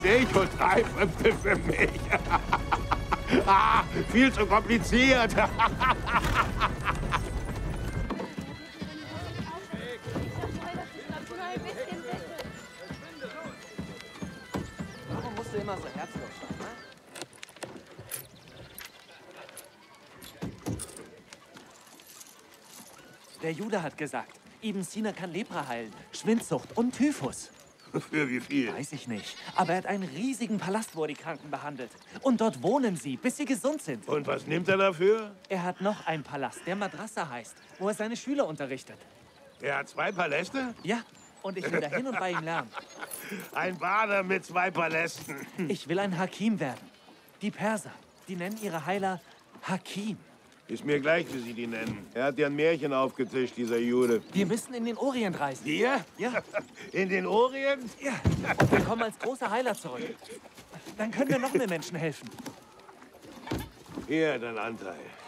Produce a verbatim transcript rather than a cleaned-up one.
Ich und drei Fünfte für mich. Ah, viel zu kompliziert. Warum musst du immer so herzlos sein, ne? Der Jude hat gesagt, Ibn Sina kann Lepra heilen, Schwindsucht und Typhus. Für wie viel? Weiß ich nicht. Aber er hat einen riesigen Palast, wo er die Kranken behandelt. Und dort wohnen sie, bis sie gesund sind. Und was nimmt er dafür? Er hat noch einen Palast, der Madrassa heißt, wo er seine Schüler unterrichtet. Er hat zwei Paläste? Ja, und ich will dahin und bei ihm lernen. Ein Bader mit zwei Palästen. Ich will ein Hakim werden. Die Perser, die nennen ihre Heiler Hakim. Ist mir gleich, wie Sie die nennen. Er hat ja ein Märchen aufgetischt, dieser Jude. Wir müssen in den Orient reisen. Wir? Ja. In den Orient? Ja. Und wir kommen als große Heiler zurück. Dann können wir noch mehr Menschen helfen. Hier, dein Anteil.